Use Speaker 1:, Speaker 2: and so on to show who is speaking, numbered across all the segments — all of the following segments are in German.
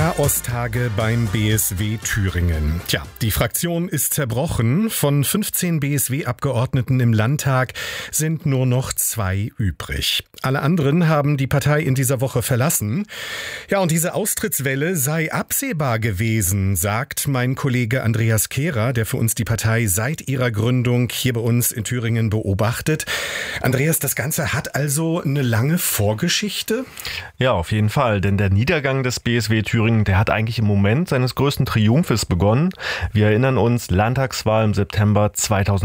Speaker 1: Chaostage beim BSW Thüringen. Tja, die Fraktion ist zerbrochen. Von 15 BSW-Abgeordneten im Landtag sind nur noch 2 übrig. Alle anderen haben die Partei in dieser Woche verlassen. Ja, und diese Austrittswelle sei absehbar gewesen, sagt mein Kollege Andreas Kehrer, der für uns die Partei seit ihrer Gründung hier bei uns in Thüringen beobachtet. Andreas, das Ganze hat also eine lange Vorgeschichte?
Speaker 2: Ja, auf jeden Fall, denn der Niedergang des BSW Thüringen, der hat eigentlich im Moment seines größten Triumphes begonnen. Wir erinnern uns, Landtagswahl im September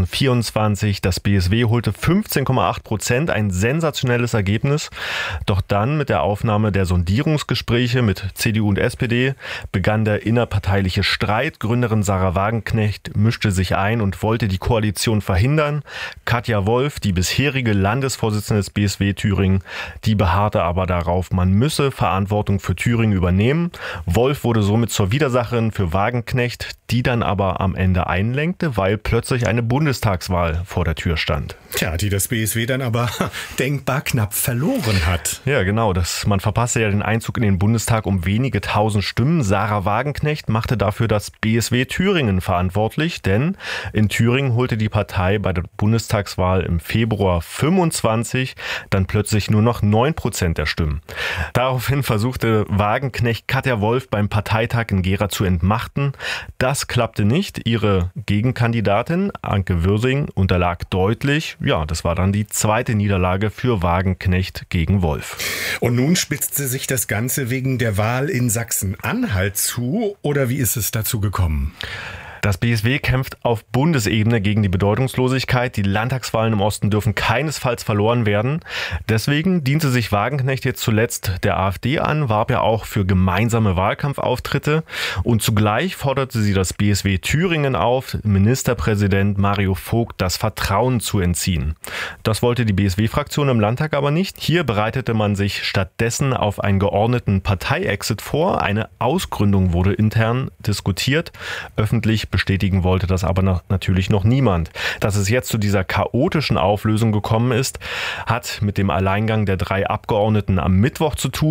Speaker 2: 2024. Das BSW holte 15,8%, ein sensationelles Ergebnis. Doch dann mit der Aufnahme der Sondierungsgespräche mit CDU und SPD begann der innerparteiliche Streit. Gründerin Sarah Wagenknecht mischte sich ein und wollte die Koalition verhindern. Katja Wolf, die bisherige Landesvorsitzende des BSW Thüringen, die beharrte aber darauf, man müsse Verantwortung für Thüringen übernehmen. Wolf wurde somit zur Widersacherin für Wagenknecht, die dann aber am Ende einlenkte, weil plötzlich eine Bundestagswahl vor der Tür stand.
Speaker 1: Tja, die das BSW dann aber denkbar knapp verloren hat.
Speaker 2: Ja, genau. Man verpasste ja den Einzug in den Bundestag um wenige tausend Stimmen. Sarah Wagenknecht machte dafür das BSW Thüringen verantwortlich, denn in Thüringen holte die Partei bei der Bundestagswahl im Februar 25 dann plötzlich nur noch 9% der Stimmen. Daraufhin versuchte Wagenknecht Katja Wolf beim Parteitag in Gera zu entmachten. Das klappte nicht. Ihre Gegenkandidatin Anke Würsing unterlag deutlich. Ja, das war dann die zweite Niederlage für Wagenknecht gegen Wolf.
Speaker 1: Und nun spitzte sich das Ganze wegen der Wahl in Sachsen-Anhalt zu. Oder wie ist es dazu gekommen?
Speaker 2: Das BSW kämpft auf Bundesebene gegen die Bedeutungslosigkeit. Die Landtagswahlen im Osten dürfen keinesfalls verloren werden. Deswegen diente sich Wagenknecht jetzt zuletzt der AfD an, warb ja auch für gemeinsame Wahlkampfauftritte. Und zugleich forderte sie das BSW Thüringen auf, Ministerpräsident Mario Vogt das Vertrauen zu entziehen. Das wollte die BSW-Fraktion im Landtag aber nicht. Hier bereitete man sich stattdessen auf einen geordneten Parteiexit vor. Eine Ausgründung wurde intern diskutiert. Öffentlich bestätigen wollte das aber natürlich noch niemand. Dass es jetzt zu dieser chaotischen Auflösung gekommen ist, hat mit dem Alleingang der 3 Abgeordneten am Mittwoch zu tun.